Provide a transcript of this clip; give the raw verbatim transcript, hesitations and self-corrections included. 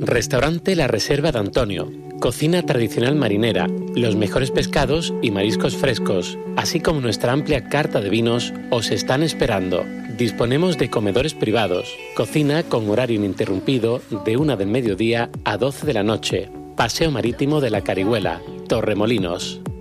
Restaurante La Reserva de Antonio. Cocina tradicional marinera, los mejores pescados y mariscos frescos, así como nuestra amplia carta de vinos, os están esperando. Disponemos de comedores privados, cocina con horario ininterrumpido de una del mediodía a doce de la noche. Paseo Marítimo de la Carihuela, Torremolinos.